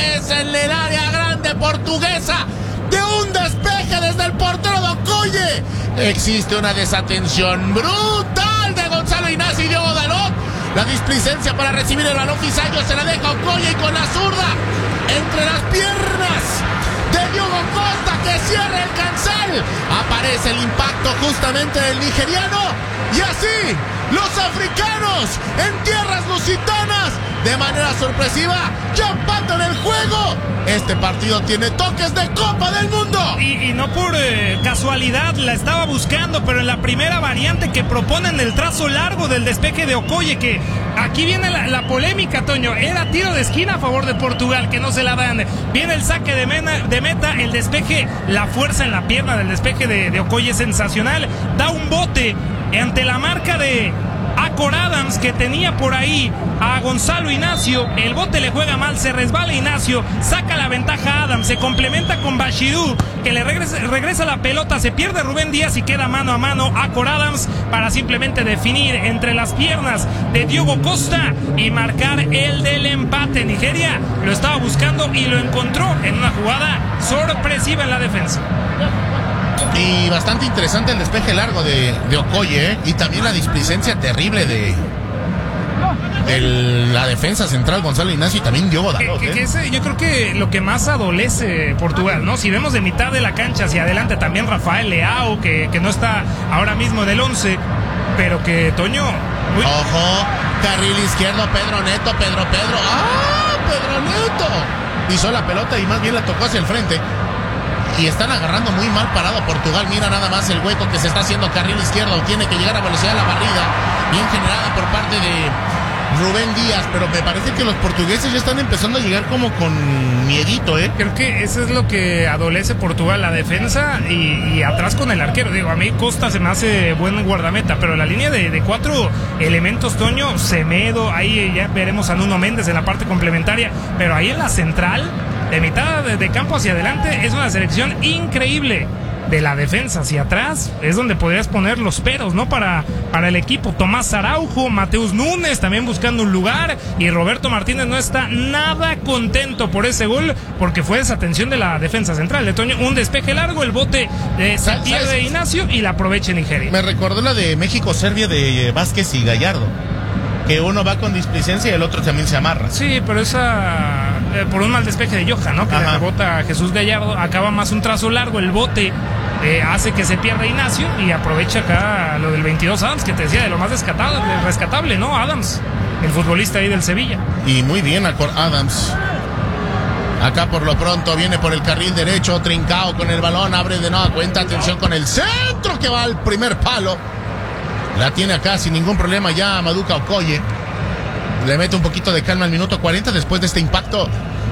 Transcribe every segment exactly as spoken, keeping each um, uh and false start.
vez en el área grande portuguesa, de un despeje desde el portero de Okoye. Existe una desatención brutal de Gonzalo Ignacio y Diogo Dalot. La displicencia para recibir el balón, Fisayo se la deja a Okoye y con la zurda entre las piernas de Diogo Costa, que cierra el cancel. Aparece el impacto justamente del nigeriano y así los africanos en tierras lusitanas de manera sorpresiva ya empatan el juego. Este partido tiene toques de Copa del Mundo. Y, y no por eh, casualidad la estaba buscando, pero en la primera variante que proponen el trazo largo del despeje de Okoye, que aquí viene la, la polémica, Toño. Era tiro de esquina a favor de Portugal, que no se la dan. Viene el saque de, mena, de meta, el despeje, la fuerza en la pierna del despeje de, de Okoye es sensacional. Da un bote ante la marca de Akor Adams, que tenía por ahí a Gonzalo Ignacio. El bote le juega mal, se resbala Ignacio, saca la ventaja a Adams, se complementa con Bachirou, que le regresa, regresa la pelota, se pierde Rubén Díaz y queda mano a mano Akor Adams para simplemente definir entre las piernas de Diogo Costa y marcar el del empate. Nigeria lo estaba buscando y lo encontró en una jugada sorpresiva en la defensa. Y bastante interesante el despeje largo de, de Okoye, ¿eh? Y también la displicencia terrible de, de la defensa central Gonzalo Ignacio y también Diogo Dalot. Que, que, ¿eh? que ese, yo creo que lo que más adolece Portugal, ¿no? Si vemos de mitad de la cancha hacia adelante también Rafael Leao, que, que no está ahora mismo en el once, pero que Toño... Uy. Ojo, carril izquierdo, Pedro Neto, Pedro, Pedro. ¡Ah! Pedro Neto. Pisó la pelota y más bien la tocó hacia el frente. Y están agarrando muy mal parado a Portugal. Mira nada más el hueco que se está haciendo carril izquierdo. Tiene que llegar a velocidad la barrida, bien generada por parte de Rubén Díaz. Pero me parece que los portugueses ya están empezando a llegar como con miedito, ¿eh? Creo que eso es lo que adolece Portugal, la defensa y, y atrás con el arquero. Digo, a mí Costa se me hace buen guardameta, pero la línea de, de cuatro elementos, Toño, Semedo, ahí ya veremos a Nuno Méndez en la parte complementaria, pero ahí en la central, de mitad de, de campo hacia adelante, es una selección increíble. De la defensa hacia atrás es donde podrías poner los peros, ¿no? Para, para el equipo. Tomás Araujo, Mateus Núñez también buscando un lugar, y Roberto Martínez no está nada contento por ese gol, porque fue desatención de la defensa central de Toño. Un despeje largo, el bote eh, se pierde Ignacio y la aprovecha Nigeria. Me recordó la de México-Serbia de eh, Vázquez y Gallardo, que uno va con displicencia y el otro también se amarra. Sí, pero esa eh, por un mal despeje de Johan, ¿no? Que le rebota a Jesús Gallardo, acaba más un trazo largo, el bote eh, hace que se pierda Ignacio y aprovecha acá lo del veintidós Adams, que te decía de lo más rescatable, rescatable, ¿no? Adams, el futbolista ahí del Sevilla. Y muy bien Akor Adams. Acá por lo pronto viene por el carril derecho, Trincao con el balón, abre de nueva cuenta, atención con el centro que va al primer palo. La tiene acá sin ningún problema ya Maduka Okoye. Le mete un poquito de calma al minuto cuarenta después de este impacto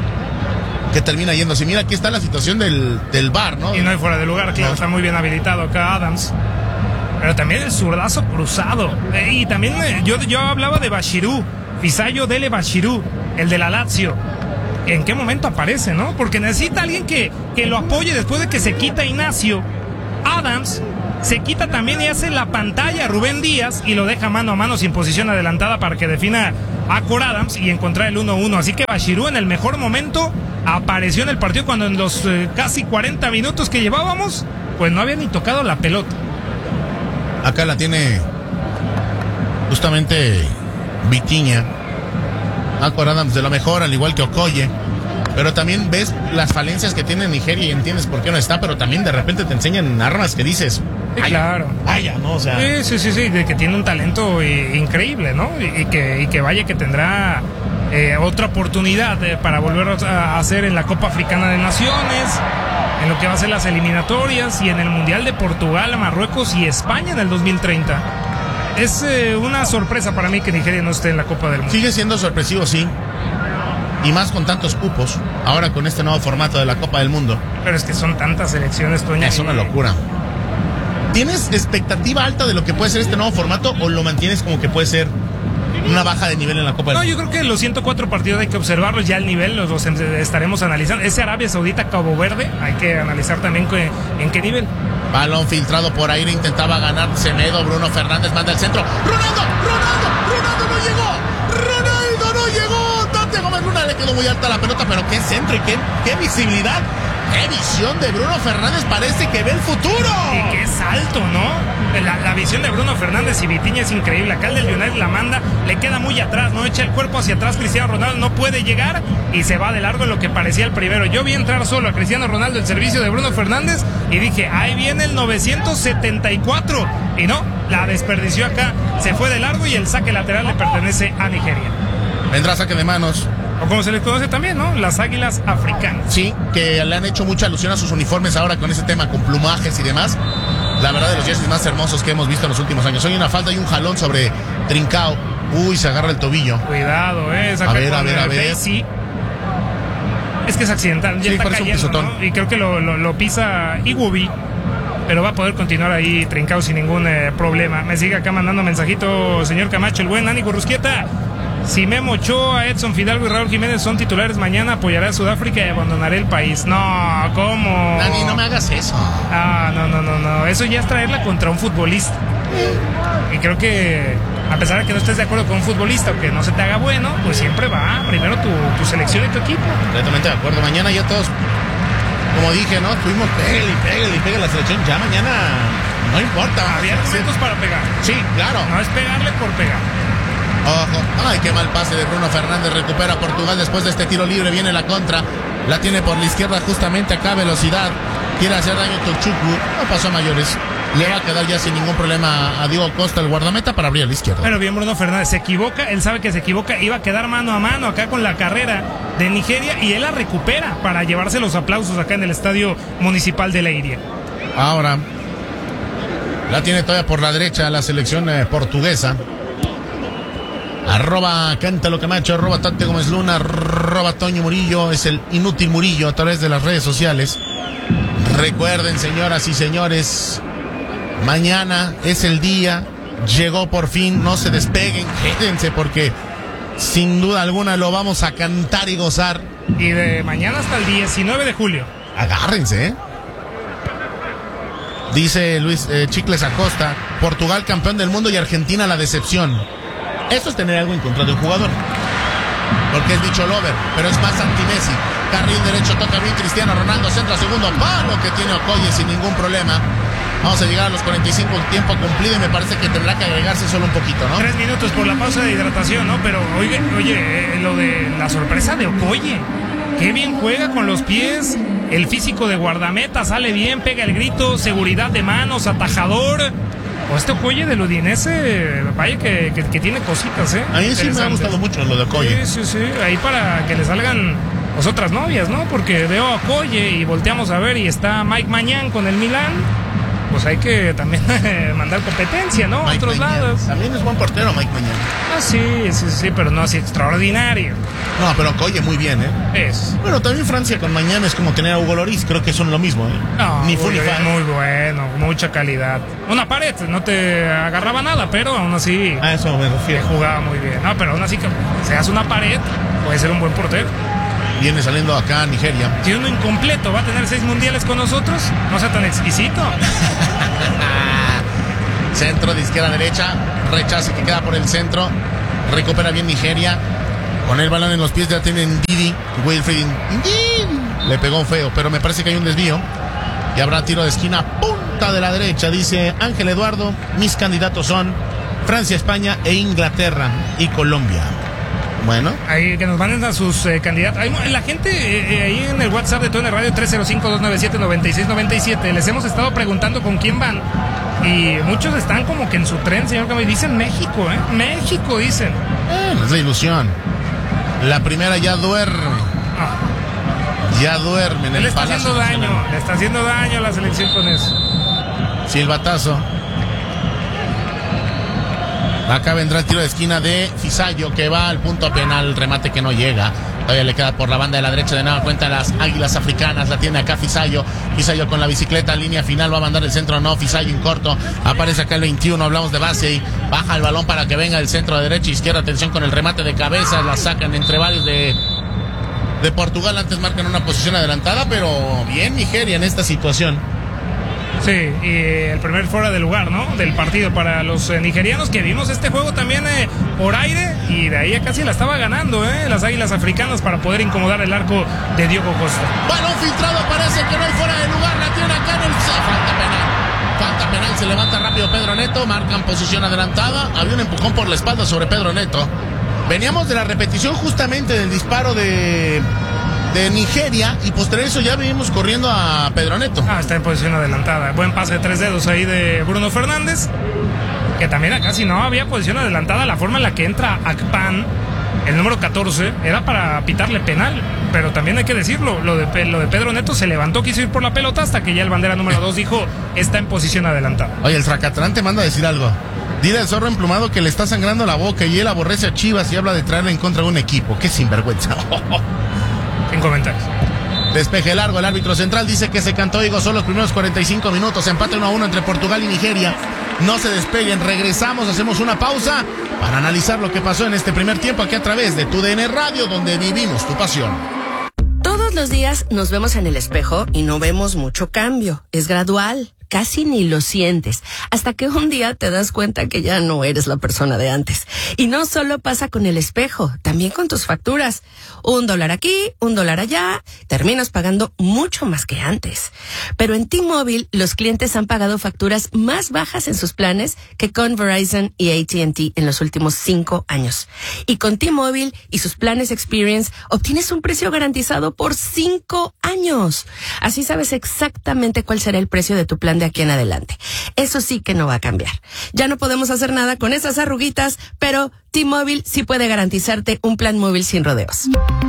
que termina yéndose. Mira, aquí está la situación del, del V A R, ¿no? Y no hay fuera de lugar, claro, no. Está muy bien habilitado acá Adams. Pero también el zurdazo cruzado. Eh, y también eh, yo, yo hablaba de Bachirou, Fisayo Dele Bachirou, el de la Lazio. ¿En qué momento aparece, no? Porque necesita alguien que, que lo apoye después de que se quita Ignacio. Adams se quita también y hace la pantalla a Rubén Díaz y lo deja mano a mano sin posición adelantada para que defina a Akor Adams y encontrar el uno uno. Así que Bachirou en el mejor momento apareció en el partido, cuando en los eh, casi cuarenta minutos que llevábamos, pues no había ni tocado la pelota. Acá la tiene justamente Vitinha. Akor Adams de lo mejor, al igual que Okoye. Pero también ves las falencias que tiene Nigeria y entiendes por qué no está, pero también de repente te enseñan armas que dices, sí, claro, vaya, ¿no? O sea, sí, sí, sí, sí, de que tiene un talento eh, increíble, ¿no? Y, y, que, y que vaya que tendrá eh, otra oportunidad eh, para volver a hacer en la Copa Africana de Naciones, en lo que va a ser las eliminatorias y en el Mundial de Portugal, Marruecos y España en el dos mil treinta. Es eh, una sorpresa para mí que Nigeria no esté en la Copa del Mundo. Sigue siendo sorpresivo, sí. Y más con tantos cupos, ahora con este nuevo formato de la Copa del Mundo. Pero es que son tantas selecciones, Toño. Es una locura. ¿Tienes expectativa alta de lo que puede ser este nuevo formato o lo mantienes como que puede ser una baja de nivel en la Copa del No, Mundo? yo creo que los ciento cuatro partidos hay que observarlos, ya el nivel los, los estaremos analizando. Ese Arabia Saudita Cabo Verde, hay que analizar también que, en qué nivel. Balón filtrado por aire, intentaba ganar Semedo, Bruno Fernández manda el centro. ¡Ronaldo! ¡Ronaldo! ¡Ronaldo no llegó! ¡Ronaldo no llegó! Tati Gómez Luna le quedó muy alta la pelota, pero qué centro y qué, qué visibilidad. ¡Qué visión de Bruno Fernández! Parece que ve el futuro. Y qué salto, ¿no? La, la visión de Bruno Fernández y Vitinha es increíble. Acá el del United la manda, le queda muy atrás, ¿no? Echa el cuerpo hacia atrás. Cristiano Ronaldo no puede llegar y se va de largo en lo que parecía el primero. Yo vi entrar solo a Cristiano Ronaldo el servicio de Bruno Fernández y dije, ahí viene el novecientos setenta y cuatro. Y no, la desperdició acá, se fue de largo y el saque lateral le pertenece a Nigeria. Vendrá saque de manos. O como se les conoce también, ¿no? Las águilas africanas. Sí, que le han hecho mucha alusión a sus uniformes ahora con ese tema, con plumajes y demás. La verdad, de los jerseys más hermosos que hemos visto en los últimos años. Hay una falta y un jalón sobre Trincao. Uy, se agarra el tobillo. Cuidado, eh. A ver, a ver, a ver. Sí. Es que es accidental, ya sí, está cayendo, ¿no? Y creo que lo, lo, lo pisa Iwobi. Pero va a poder continuar ahí Trincao sin ningún eh, problema. Me sigue acá mandando mensajito, señor Camacho, el buen Nani Gurrusquieta. Si Memo Ochoa, Edson Fidalgo y Raúl Jiménez son titulares mañana, apoyaré a Sudáfrica y abandonaré el país. No, ¿cómo? Dani, no me hagas eso. Ah, no, no, no, no. Eso ya es traerla contra un futbolista. Y creo que, a pesar de que no estés de acuerdo con un futbolista o que no se te haga bueno, pues siempre va primero tu, tu selección y tu equipo. Completamente de acuerdo. Mañana ya todos, como dije, ¿no? Estuvimos pégale y pégale y pégale la selección. Ya mañana no importa. Había argumentos para pegar. Sí, claro. No es pegarle por pegar. Ojo, ay, qué mal pase de Bruno Fernández, recupera Portugal después de este tiro libre, viene la contra, la tiene por la izquierda justamente acá, velocidad, quiere hacer daño a Tochukwu, no pasó a mayores, le va a quedar ya sin ningún problema a Diego Costa, el guardameta, para abrir a la izquierda. Pero bien Bruno Fernández, se equivoca, él sabe que se equivoca, iba a quedar mano a mano acá con la carrera de Nigeria y él la recupera para llevarse los aplausos acá en el Estadio Municipal de Leiria. Ahora, la tiene todavía por la derecha la selección eh, portuguesa. Arroba Cántalo Camacho, arroba Tate Gómez Luna, arroba Toño Murillo, es el inútil Murillo a través de las redes sociales. Recuerden, señoras y señores, mañana es el día, llegó por fin, no se despeguen, quédense porque sin duda alguna lo vamos a cantar y gozar. Y de mañana hasta el diecinueve de julio. Agárrense, ¿eh? Dice Luis eh, Chicles Acosta, Portugal campeón del mundo y Argentina la decepción. Eso es tener algo en contra de un jugador, porque es bicho lover, pero es más anti-Messi. Carril derecho, toca bien Cristiano Ronaldo, centra segundo palo que tiene Okoye sin ningún problema. Vamos a llegar a los cuarenta y cinco, tiempo cumplido, y me parece que tendrá que agregarse solo un poquito, ¿no? Tres minutos por la pausa de hidratación, ¿no? Pero oye, oye, eh, lo de la sorpresa de Okoye, qué bien juega con los pies, el físico de guardameta, sale bien, pega el grito, seguridad de manos, atajador. O este Okoye del Udinese, vaya que, que, que tiene cositas, ¿eh? A mí sí me ha gustado mucho lo de Okoye. Sí, sí, sí, ahí para que le salgan pues, otras novias, ¿no? Porque veo a Okoye y volteamos a ver y está Mike Mañán con el Milán. Pues hay que también mandar competencia, ¿no? A otros Mañán. lados. También es buen portero Mike Mañán. Ah, sí, sí, sí, pero no así extraordinario. No, pero Okoye muy bien, ¿eh? Es. Bueno, también Francia con Mañán es como tener a Hugo Lloris, creo que son lo mismo, ¿eh? No, ni fu ni fa. Muy bueno, mucha calidad. Una pared, no te agarraba nada, pero aún así. A eso me refiero. Jugaba muy bien. No, pero aún así que seas una pared, puede ser un buen portero. Viene saliendo acá a Nigeria. Si uno incompleto va a tener seis mundiales con nosotros, no sea tan exquisito. Centro de izquierda a derecha, rechace que queda por el centro, recupera bien Nigeria, con el balón en los pies ya tienen Didi, Wilfried Ndidi, le pegó feo, pero me parece que hay un desvío y habrá tiro de esquina, punta de la derecha, dice Ángel Eduardo. Mis candidatos son Francia, España e Inglaterra y Colombia. Bueno, ahí que nos manden a sus eh, candidatos. Hay, la gente eh, ahí en el WhatsApp de T U D N Radio tres cero cinco, dos nueve siete, nueve seis nueve siete, les hemos estado preguntando con quién van y muchos están como que en su tren, señor Camilo. Dicen México, ¿eh? México, dicen. Eh, es la ilusión. La primera ya duerme. Ah. Ya duerme en el Le está Palacio haciendo daño, Nacional. le está haciendo daño a la selección con eso. Silbatazo. Acá vendrá el tiro de esquina de Fisayo, que va al punto penal, remate que no llega. Todavía le queda por la banda de la derecha, de nada cuenta las Águilas Africanas, la tiene acá Fisayo. Fisayo con la bicicleta, línea final, va a mandar el centro, no, Fisayo en corto. Aparece acá el veintiuno, hablamos de base y baja el balón para que venga el centro de derecha, izquierda, atención con el remate de cabeza, la sacan entre varios de, de Portugal, antes marcan una posición adelantada, pero bien Nigeria en esta situación. Sí, y el primer fuera de lugar, ¿no? Del partido para los eh, nigerianos, que vimos este juego también eh, por aire, y de ahí a casi la estaba ganando, ¿eh? Las Águilas Africanas, para poder incomodar el arco de Diogo Costa. Balón filtrado, parece que no hay fuera de lugar, la tiene acá en el... Falta penal, falta penal, se levanta rápido Pedro Neto, marcan posición adelantada, había un empujón por la espalda sobre Pedro Neto. Veníamos de la repetición justamente del disparo de... de Nigeria, y posterior a eso ya venimos corriendo a Pedro Neto. Ah, está en posición adelantada. Buen pase de tres dedos ahí de Bruno Fernández, que también acá si no había posición adelantada, la forma en la que entra Akpan, el número catorce, era para pitarle penal, pero también hay que decirlo, lo de, lo de Pedro Neto, se levantó, quiso ir por la pelota, hasta que ya el bandera número dos dijo, está en posición adelantada. Oye, el Tracatrán te manda a decir algo. Dile al zorro emplumado que le está sangrando la boca y él aborrece a Chivas y habla de traerle en contra de un equipo. Qué sinvergüenza. En comentarios. Despeje largo, el árbitro central dice que se cantó y gozó los primeros cuarenta y cinco minutos. Empate uno a uno entre Portugal y Nigeria. No se despeguen, regresamos, hacemos una pausa para analizar lo que pasó en este primer tiempo aquí a través de tu D N Radio, donde vivimos tu pasión. Todos los días nos vemos en el espejo y no vemos mucho cambio. Es gradual. Casi ni lo sientes, hasta que un día te das cuenta que ya no eres la persona de antes. Y no solo pasa con el espejo, también con tus facturas. Un dólar aquí, un dólar allá, terminas pagando mucho más que antes. Pero en T-Mobile, los clientes han pagado facturas más bajas en sus planes que con Verizon y A T and T en los últimos cinco años. Y con T-Mobile y sus planes Experience, obtienes un precio garantizado por cinco años. Así sabes exactamente cuál será el precio de tu plan de aquí en adelante. Eso sí que no va a cambiar. Ya no podemos hacer nada con esas arruguitas, pero T-Mobile sí puede garantizarte un plan móvil sin rodeos.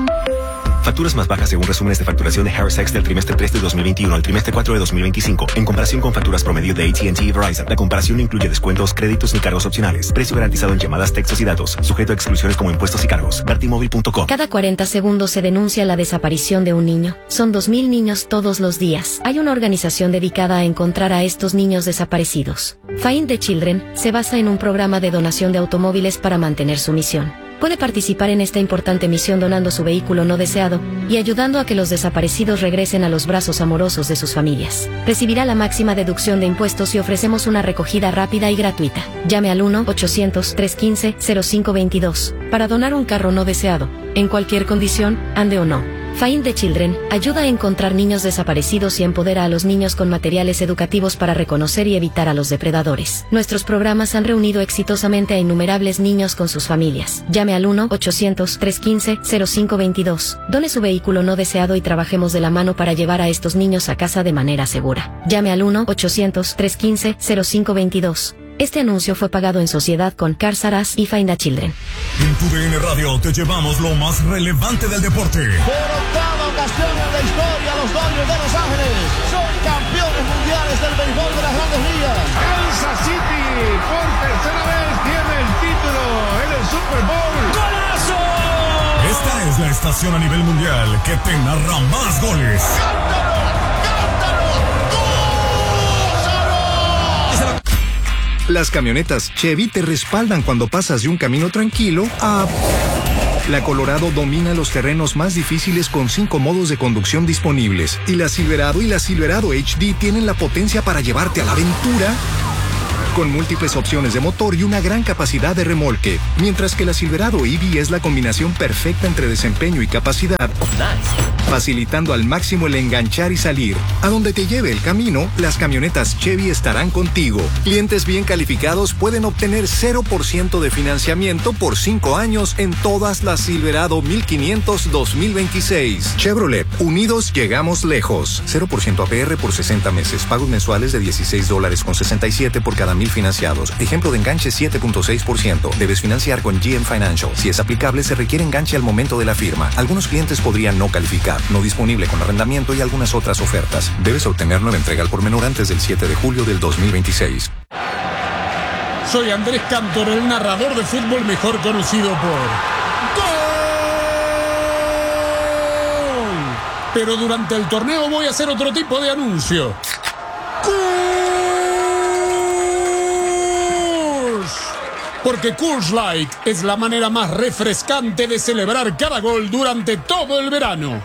Facturas más bajas según resúmenes de facturación de Harris X del trimestre tres de dos mil veintiuno al trimestre cuatro de dos mil veinticinco, en comparación con facturas promedio de A T and T y Verizon. La comparación no incluye descuentos, créditos ni cargos opcionales. Precio garantizado en llamadas, textos y datos, sujeto a exclusiones como impuestos y cargos. ver t mobile punto com. Cada cuarenta segundos se denuncia la desaparición de un niño. Son dos mil niños todos los días. Hay una organización dedicada a encontrar a estos niños desaparecidos. Find the Children se basa en un programa de donación de automóviles para mantener su misión. Puede participar en esta importante misión donando su vehículo no deseado y ayudando a que los desaparecidos regresen a los brazos amorosos de sus familias. Recibirá la máxima deducción de impuestos y ofrecemos una recogida rápida y gratuita. Llame al uno ochocientos, trescientos quince, cero cinco veintidós para donar un carro no deseado, en cualquier condición, ande o no. Find the Children ayuda a encontrar niños desaparecidos y empodera a los niños con materiales educativos para reconocer y evitar a los depredadores. Nuestros programas han reunido exitosamente a innumerables niños con sus familias. Llame al uno ochocientos, trescientos quince, cero cinco veintidós. Done su vehículo no deseado y trabajemos de la mano para llevar a estos niños a casa de manera segura. Llame al uno ochocientos, trescientos quince, cero cinco veintidós. Este anuncio fue pagado en sociedad con Cars R Us y Find the Children. En tu D N Radio te llevamos lo más relevante del deporte. Por octava ocasión en la historia, los Dodgers de Los Ángeles son campeones mundiales del béisbol de las Grandes Ligas. Kansas City por tercera vez tiene el título en el Super Bowl. ¡Golazo! Esta es la estación a nivel mundial que te narra más goles. Las camionetas Chevy te respaldan cuando pasas de un camino tranquilo a... La Colorado domina los terrenos más difíciles con cinco modos de conducción disponibles. Y la Silverado y la Silverado H D tienen la potencia para llevarte a la aventura con múltiples opciones de motor y una gran capacidad de remolque. Mientras que la Silverado E V es la combinación perfecta entre desempeño y capacidad, facilitando al máximo el enganchar y salir. A donde te lleve el camino, las camionetas Chevy estarán contigo. Clientes bien calificados pueden obtener cero por ciento de financiamiento por cinco años en todas las Silverado mil quinientos dos mil veintiséis. Chevrolet, unidos llegamos lejos. cero por ciento A P R por sesenta meses. Pagos mensuales de dieciséis dólares con sesenta y siete por cada mil financiados. Ejemplo de enganche siete punto seis por ciento. Debes financiar con G M Financial. Si es aplicable, se requiere enganche al momento de la firma. Algunos clientes podrían no calificar. No disponible con arrendamiento y algunas otras ofertas. Debes obtener nueva entrega al por menor antes del siete de julio del dos mil veintiséis. Soy Andrés Cantor, el narrador de fútbol mejor conocido por... ¡Gol! Pero durante el torneo voy a hacer otro tipo de anuncio. Porque Coors Light es la manera más refrescante de celebrar cada gol durante todo el verano.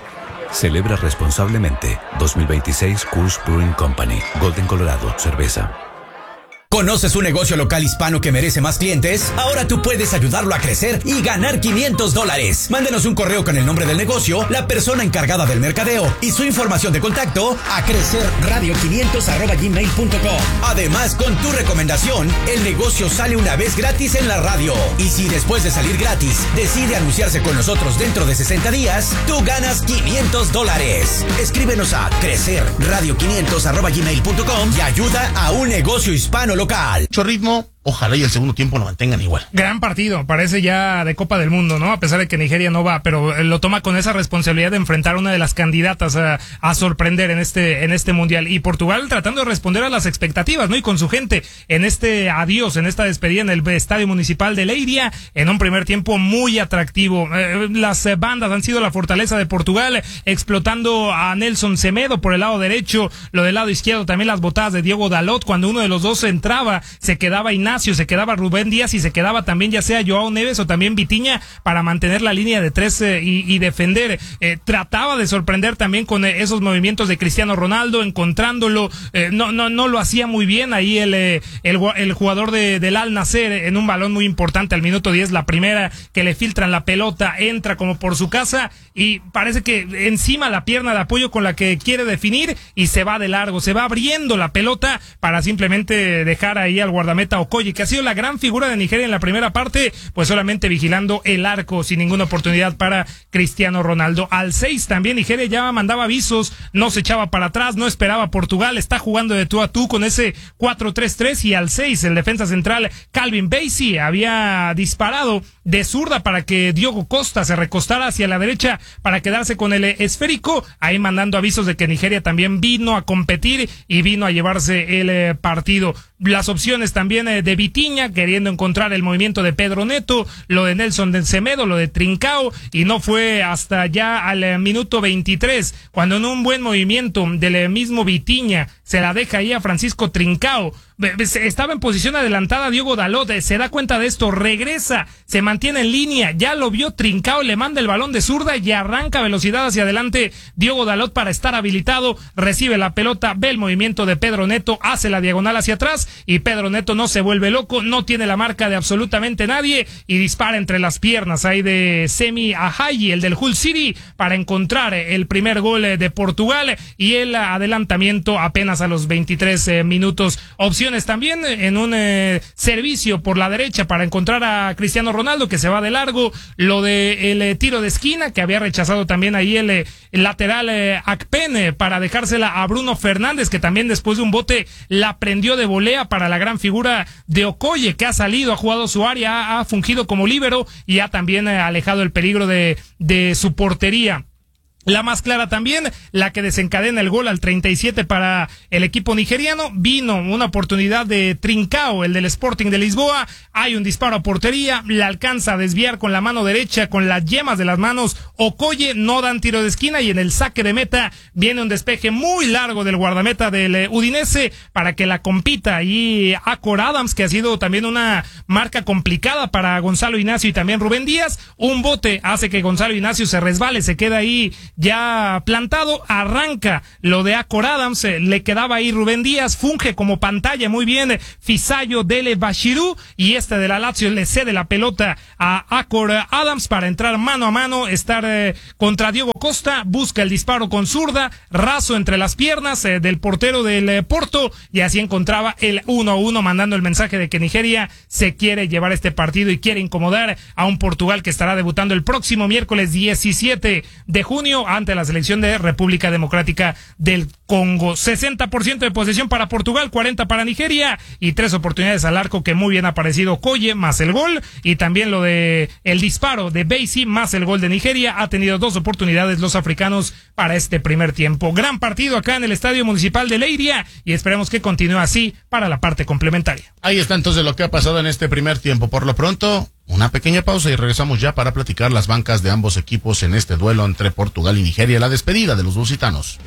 Celebra responsablemente. dos mil veintiséis Coors Brewing Company. Golden, Colorado. Cerveza. ¿Conoces un negocio local hispano que merece más clientes? Ahora tú puedes ayudarlo a crecer y ganar quinientos dólares. Mándenos un correo con el nombre del negocio, la persona encargada del mercadeo y su información de contacto a crecerradio quinientos arroba gmail punto com. Además, con tu recomendación, el negocio sale una vez gratis en la radio. Y si después de salir gratis decide anunciarse con nosotros dentro de sesenta días, tú ganas quinientos dólares. Escríbenos a crecerradio quinientos arroba gmail punto com y ayuda a un negocio hispano local. Mucho ritmo, ojalá y el segundo tiempo lo mantengan igual. Gran partido, parece ya de Copa del Mundo, ¿no? A pesar de que Nigeria no va, pero lo toma con esa responsabilidad de enfrentar a una de las candidatas a, a sorprender en este en este mundial. Y Portugal tratando de responder a las expectativas, ¿no? Y con su gente en este adiós, en esta despedida en el Estadio Municipal de Leiria, en un primer tiempo muy atractivo. Eh, las eh, bandas han sido la fortaleza de Portugal, explotando a Nelson Semedo por el lado derecho, lo del lado izquierdo también las botadas de Diogo Dalot. Cuando uno de los dos entraba, se quedaba Ignacio, se quedaba Rubén Díaz y se quedaba también ya sea Joao Neves o también Vitinha para mantener la línea de tres eh, y, y defender. Eh, trataba de sorprender también con eh, esos movimientos de Cristiano Ronaldo, encontrándolo, eh, no no no lo hacía muy bien ahí el eh, el, el jugador de, del Al Nassr en un balón muy importante al minuto diez, la primera que le filtran la pelota, entra como por su casa y parece que encima la pierna de apoyo con la que quiere definir y se va de largo, se va abriendo la pelota para simplemente dejar ahí al guardameta Okoye, que ha sido la gran figura de Nigeria en la primera parte, pues solamente vigilando el arco sin ninguna oportunidad para Cristiano Ronaldo. Al seis también Nigeria ya mandaba avisos, no se echaba para atrás, no esperaba a Portugal, está jugando de tú a tú con ese cuatro tres tres y al seis el defensa central Calvin Bassey había disparado de zurda para que Diogo Costa se recostara hacia la derecha para quedarse con el esférico, ahí mandando avisos de que Nigeria también vino a competir y vino a llevarse el eh, partido. Las opciones también eh, de Vitinha, queriendo encontrar el movimiento de Pedro Neto, lo de Nelson de Semedo, lo de Trincao, y no fue hasta ya al eh, minuto veintitrés, cuando en un buen movimiento del mismo Vitinha se la deja ahí a Francisco Trincao. Estaba en posición adelantada Diogo Dalot, se da cuenta de esto, regresa, se mantiene en línea, ya lo vio Trincao, le manda el balón de zurda y arranca velocidad hacia adelante Diogo Dalot para estar habilitado, recibe la pelota, ve el movimiento de Pedro Neto, hace la diagonal hacia atrás y Pedro Neto no se vuelve loco, no tiene la marca de absolutamente nadie y dispara entre las piernas ahí de Semi Ajayi, el del Hull City, para encontrar el primer gol de Portugal y el adelantamiento apenas a los veintitrés eh, minutos. Opción también en un eh, servicio por la derecha para encontrar a Cristiano Ronaldo que se va de largo, lo de el eh, tiro de esquina que había rechazado también ahí el, eh, el lateral eh, Akpen eh, para dejársela a Bruno Fernández, que también después de un bote la prendió de volea para la gran figura de Okoye, que ha salido, ha jugado su área, ha, ha fungido como líbero y ha también eh, alejado el peligro de, de su portería. La más clara también, la que desencadena el gol al treinta y siete para el equipo nigeriano, vino una oportunidad de Trincao, el del Sporting de Lisboa, hay un disparo a portería, la alcanza a desviar con la mano derecha, con las yemas de las manos, Okoye, no dan tiro de esquina y en el saque de meta viene un despeje muy largo del guardameta del Udinese para que la compita y Akor Adams, que ha sido también una marca complicada para Gonzalo Ignacio y también Rubén Díaz, un bote hace que Gonzalo Ignacio se resbale, se queda ahí ya plantado, arranca lo de Akor Adams, eh, le quedaba ahí Rubén Díaz, funge como pantalla muy bien eh, Fisayo Dele Bashiru y este de la Lazio le cede la pelota a Akor Adams para entrar mano a mano, estar eh, contra Diogo Costa, busca el disparo con zurda, raso entre las piernas eh, del portero del eh, Porto y así encontraba el uno a uno, mandando el mensaje de que Nigeria se quiere llevar este partido y quiere incomodar a un Portugal que estará debutando el próximo miércoles diecisiete de junio ante la selección de República Democrática del Congo. sesenta por ciento de posesión para Portugal, cuarenta para Nigeria y tres oportunidades al arco que muy bien ha aparecido Okoye, más el gol y también lo de el disparo de Bassey más el gol de Nigeria. Ha tenido dos oportunidades los africanos para este primer tiempo. Gran partido acá en el Estadio Municipal de Leiria y esperemos que continúe así para la parte complementaria. Ahí está entonces lo que ha pasado en este primer tiempo. Por lo pronto, una pequeña pausa y regresamos ya para platicar las bancas de ambos equipos en este duelo entre Portugal y Nigeria, la despedida de los lusitanos.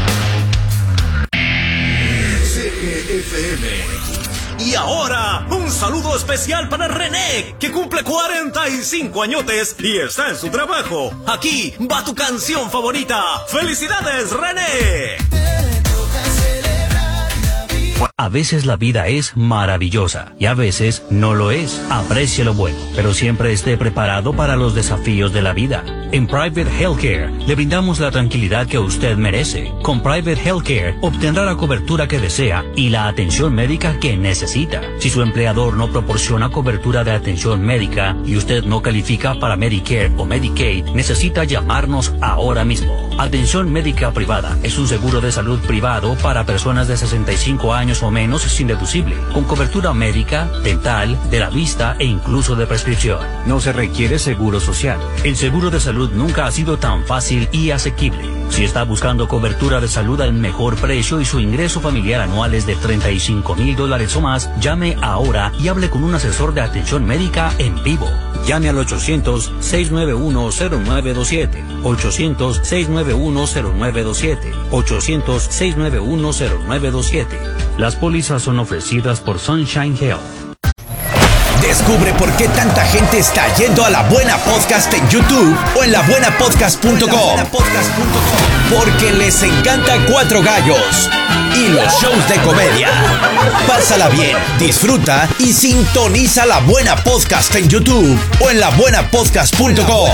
C G F M. Y ahora, un saludo especial para René, que cumple cuarenta y cinco añotes y está en su trabajo. Aquí va tu canción favorita. ¡Felicidades, René! A veces la vida es maravillosa y a veces no lo es. Aprecie lo bueno, pero siempre esté preparado para los desafíos de la vida. En Private Healthcare le brindamos la tranquilidad que usted merece. Con Private Healthcare obtendrá la cobertura que desea y la atención médica que necesita. Si su empleador no proporciona cobertura de atención médica y usted no califica para Medicare o Medicaid, necesita llamarnos ahora mismo. Atención médica privada es un seguro de salud privado para personas de sesenta y cinco años o menos sin deducible, con cobertura médica, dental, de la vista e incluso de prescripción. No se requiere seguro social. El seguro de salud nunca ha sido tan fácil y asequible. Si está buscando cobertura de salud al mejor precio y su ingreso familiar anual es de treinta y cinco mil dólares o más, llame ahora y hable con un asesor de atención médica en vivo. Llame al ochocientos, seis nueve uno, cero nueve dos siete, ochocientos, seis nueve uno, cero nueve dos siete, ochocientos, seis nueve uno, cero nueve dos siete. Las pólizas son ofrecidas por Sunshine Health. Descubre por qué tanta gente está yendo a La Buena Podcast en YouTube o en la buena podcast punto com. Porque les encanta Cuatro Gallos y los shows de comedia. Pásala bien, disfruta y sintoniza La Buena Podcast en YouTube o en la buena podcast punto com.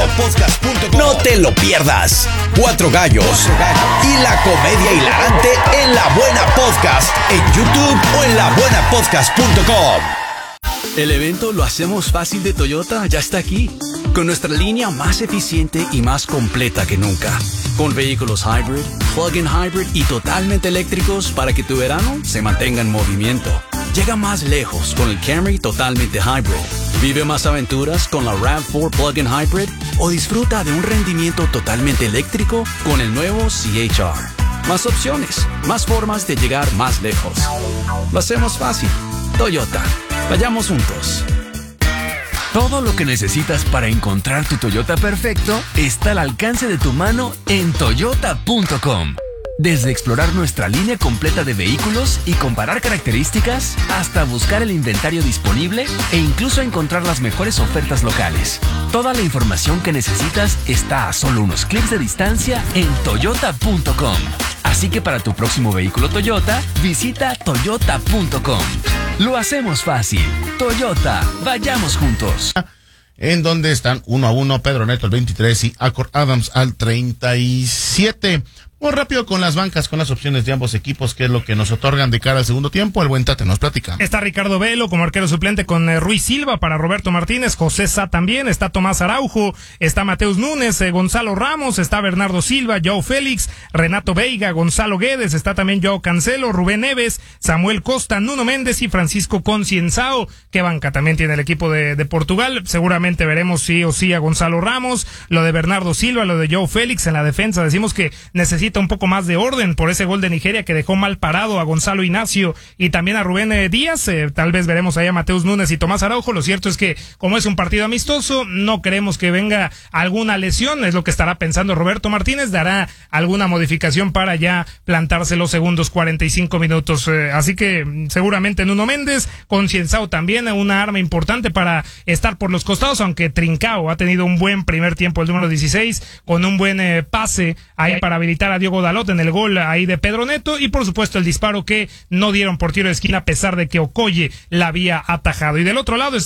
No te lo pierdas. Cuatro Gallos y la comedia hilarante en La Buena Podcast en YouTube o en la buena podcast punto com. El evento Lo Hacemos Fácil de Toyota ya está aquí, con nuestra línea más eficiente y más completa que nunca, con vehículos hybrid, plug-in hybrid y totalmente eléctricos para que tu verano se mantenga en movimiento. Llega más lejos con el Camry totalmente hybrid. Vive más aventuras con la RAV cuatro plug-in hybrid o disfruta de un rendimiento totalmente eléctrico con el nuevo C H R. Más opciones, más formas de llegar más lejos. Lo hacemos fácil. Toyota. Vayamos juntos. Todo lo que necesitas para encontrar tu Toyota perfecto está al alcance de tu mano en toyota punto com. Desde explorar nuestra línea completa de vehículos y comparar características, hasta buscar el inventario disponible e incluso encontrar las mejores ofertas locales. Toda la información que necesitas está a solo unos clics de distancia en toyota punto com. Así que para tu próximo vehículo Toyota, visita toyota punto com. Lo hacemos fácil. Toyota, vayamos juntos. En donde están uno a uno, Pedro Neto al veintitrés y Accord Adams al treinta y siete. Muy rápido con las bancas, con las opciones de ambos equipos, que es lo que nos otorgan de cara al segundo tiempo. El buen Tate nos platica. Está Ricardo Velo como arquero suplente con eh, Ruiz Silva para Roberto Martínez, José Sá también, está Tomás Araujo, está Mateus Núñez, eh, Gonzalo Ramos, está Bernardo Silva, Joao Félix, Renato Veiga, Gonzalo Guedes, está también Joao Cancelo, Rubén Neves, Samuel Costa, Nuno Méndez y Francisco Concienzao. ¿Qué banca también tiene el equipo de, de Portugal? Seguramente veremos sí o sí a Gonzalo Ramos, lo de Bernardo Silva, lo de Joao Félix en la defensa. Decimos que necesita un poco más de orden por ese gol de Nigeria que dejó mal parado a Gonzalo Ignacio y también a Rubén eh, Díaz. Eh, tal vez veremos ahí a Mateus Núñez y Tomás Araujo. Lo cierto es que como es un partido amistoso, no queremos que venga alguna lesión. Es lo que estará pensando Roberto Martínez. Dará alguna modificación para ya plantarse los segundos cuarenta y cinco minutos. Eh, así que seguramente Nuno Méndez, Concienzao también, una arma importante para estar por los costados, aunque Trincao ha tenido un buen primer tiempo, el número dieciséis, con un buen eh, pase ahí para habilitar a Diogo Dalot en el gol ahí de Pedro Neto, y por supuesto el disparo que no dieron por tiro de esquina a pesar de que Okoye la había atajado. Y del otro lado